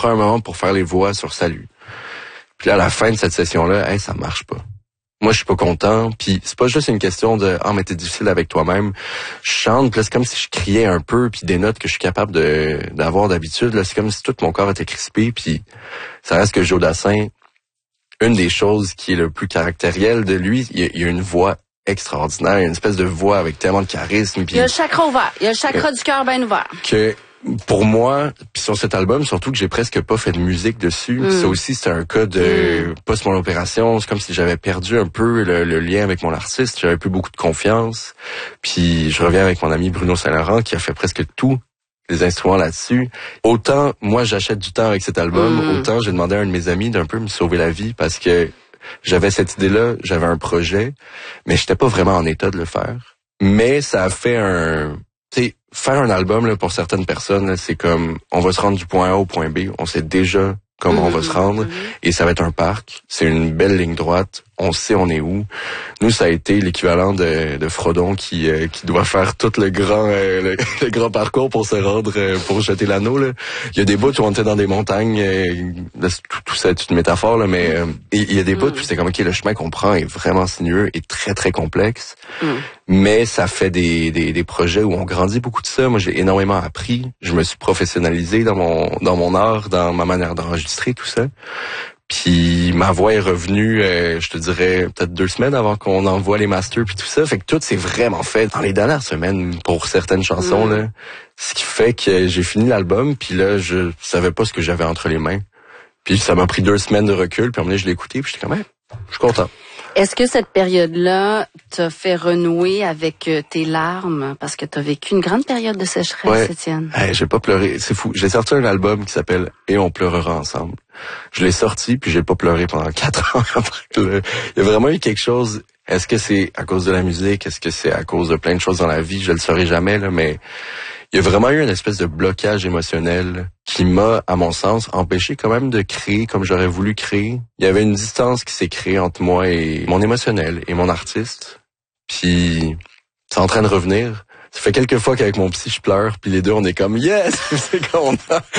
prends un moment pour faire les voix sur Salut. Puis là, à la fin de cette session-là, ça marche pas. Moi, je suis pas content, puis c'est pas juste une question de « Ah, mais t'es difficile avec toi-même ». Je chante, puis là, c'est comme si je criais un peu, puis des notes que je suis capable d'avoir d'habitude. Là, c'est comme si tout mon corps était crispé, puis ça reste que Joe Dassin, une des choses qui est le plus caractériel de lui, il y a une voix extraordinaire, une espèce de voix avec tellement de charisme. Puis il y a le chakra ouvert, il y a le chakra du cœur bien ouvert. Que pour moi, puis sur cet album, surtout que j'ai presque pas fait de musique dessus, ça aussi c'est un cas de post mon opération, c'est comme si j'avais perdu un peu le lien avec mon artiste, j'avais plus beaucoup de confiance. Puis je reviens avec mon ami Bruno Saint-Laurent qui a fait presque tous les instruments là-dessus. Autant moi j'achète du temps avec cet album, autant j'ai demandé à un de mes amis d'un peu me sauver la vie parce que j'avais cette idée-là, j'avais un projet, mais j'étais pas vraiment en état de le faire. Mais ça a fait faire un album, là, pour certaines personnes, là, c'est comme, on va se rendre du point A au point B, on sait déjà comment on va se rendre, et ça va être un parc, c'est une belle ligne droite, on sait on est où. Nous, ça a été l'équivalent de Frodon qui doit faire tout le grand parcours pour se rendre, pour jeter l'anneau, là. Il y a des bouts où on était dans des montagnes, tout ça est une métaphore, là, mais il y a des bouts où c'est comme, OK, le chemin qu'on prend est vraiment sinueux et très, très complexe. Mais ça fait des projets où on grandit beaucoup de ça. Moi, j'ai énormément appris. Je me suis professionnalisé dans mon art, dans ma manière d'enregistrer, tout ça. Puis ma voix est revenue, je te dirais, peut-être 2 semaines avant qu'on envoie les masters puis tout ça. Fait que tout s'est vraiment fait dans les dernières semaines pour certaines chansons, là. Ce qui fait que j'ai fini l'album, puis là, je savais pas ce que j'avais entre les mains. Puis ça m'a pris 2 semaines de recul, puis à un moment donné, je l'ai écouté, puis j'étais comme, je suis content. Est-ce que cette période-là t'a fait renouer avec tes larmes? Parce que t'as vécu une grande période de sécheresse, Étienne. J'ai pas pleuré. C'est fou. J'ai sorti un album qui s'appelle « Et on pleurera ensemble ». Je l'ai sorti, puis j'ai pas pleuré pendant 4 ans après. Il y a vraiment eu quelque chose. Est-ce que c'est à cause de la musique? Est-ce que c'est à cause de plein de choses dans la vie? Je le saurai jamais, là, mais il y a vraiment eu une espèce de blocage émotionnel qui m'a, à mon sens, empêché quand même de créer comme j'aurais voulu créer. Il y avait une distance qui s'est créée entre moi et mon émotionnel et mon artiste. Puis c'est en train de revenir. Ça fait quelques fois qu'avec mon psy, je pleure, puis les deux, on est comme « Yes! » C'est comme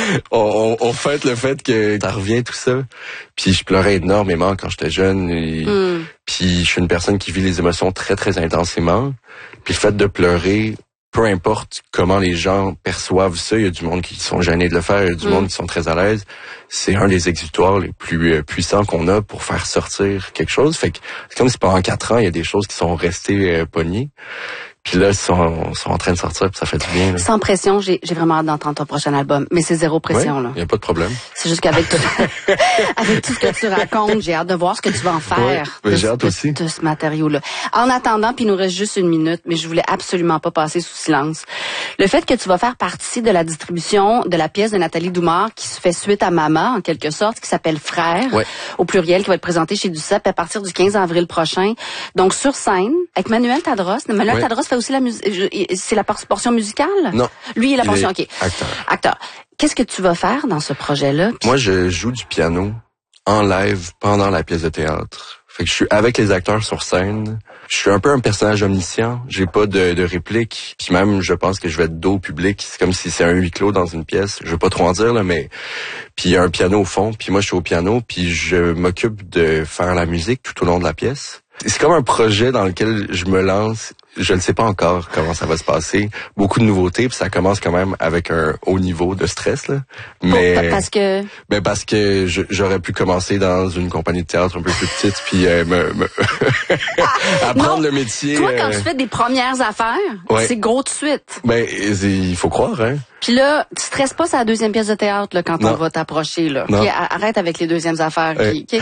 on fête le fait que ça revient, tout ça. Puis je pleurais énormément quand j'étais jeune. Puis je suis une personne qui vit les émotions très, très intensément. Puis le fait de pleurer, peu importe comment les gens perçoivent ça, il y a du monde qui sont gênés de le faire, il y a du monde qui sont très à l'aise. C'est un des exutoires les plus puissants qu'on a pour faire sortir quelque chose. Fait que c'est comme si pendant 4 ans, il y a des choses qui sont restées pognées. Puis là, ils sont en train de sortir, puis ça fait du bien. Là. Sans pression, j'ai vraiment hâte d'entendre ton prochain album. Mais c'est zéro pression, là. Il n'y a pas de problème. C'est juste qu'avec tout, avec tout ce que tu racontes, j'ai hâte de voir ce que tu vas en faire j'ai hâte aussi. De ce matériau-là. En attendant, puis il nous reste juste 1 minute, mais je voulais absolument pas passer sous silence. Le fait que tu vas faire partie de la distribution de la pièce de Nathalie Doumard qui se fait suite à Maman, en quelque sorte, qui s'appelle Frère, au pluriel, qui va être présentée chez Duceppe à partir du 15 avril prochain. Donc, sur scène, avec Manuel Tadros. Manuel Tadros fait aussi la musique. C'est la portion musicale? Non. Lui, il est la portion, OK. Acteur. Qu'est-ce que tu vas faire dans ce projet-là? Moi, je joue du piano en live pendant la pièce de théâtre. Fait que je suis avec les acteurs sur scène. Je suis un peu un personnage omniscient. J'ai pas de réplique. Puis même, je pense que je vais être dos au public. C'est comme si c'est un huis clos dans une pièce. Je veux pas trop en dire, là, mais... Puis il y a un piano au fond. Puis moi, je suis au piano. Puis je m'occupe de faire la musique tout au long de la pièce. C'est comme un projet dans lequel je me lance. Je ne sais pas encore comment ça va se passer. Beaucoup de nouveautés, puis ça commence quand même avec un haut niveau de stress, là. Mais parce que j'aurais pu commencer dans une compagnie de théâtre un peu plus petite, puis apprendre le métier. Toi, quand tu fais des premières affaires, c'est gros de suite. Il faut croire, hein. Puis là, tu stresses pas sur la 2e pièce de théâtre là, quand on va t'approcher. Là. Okay, arrête avec les 2e affaires.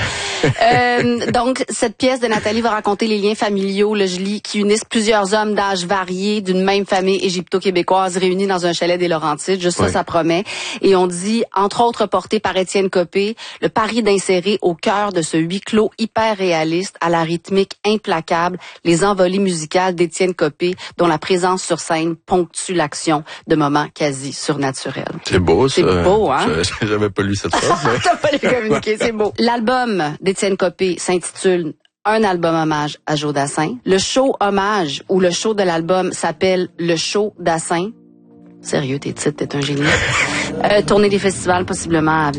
Donc, cette pièce de Nathalie va raconter les liens familiaux, là, je lis, qui unissent plusieurs hommes d'âge variés d'une même famille égypto-québécoise réunis dans un chalet des Laurentides. Juste ça promet. Et on dit, entre autres porté par Étienne Copé, le pari d'insérer au cœur de ce huis clos hyper réaliste, à la rythmique implacable, les envolées musicales d'Étienne Copé, dont la présence sur scène ponctue l'action de moments quasi surnaturel. C'est beau, ça. C'est beau, hein? J'avais pas lu cette phrase, mais... T'as pas les communiqués, c'est beau. L'album d'Étienne Copé s'intitule Un album hommage à Joe Dassin. Le show hommage ou le show de l'album s'appelle Le Show Dassin. Sérieux, t'es un génie. Tournée des festivals possiblement à venir.